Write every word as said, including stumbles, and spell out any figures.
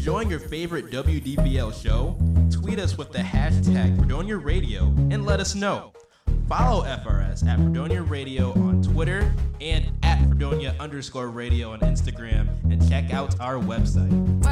enjoying your favorite W D B L show? Tweet us with the hashtag Fredonia Radio and let us know. Follow F R S at Fredonia Radio on Twitter and at Fredonia underscore radio on Instagram, and check out our website.